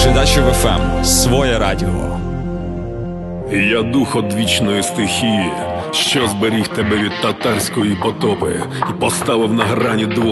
Жидачів ФМ. Своє радіо. Я дух одвічної стихії, що зберіг тебе від татарської потопи і поставив на грані двох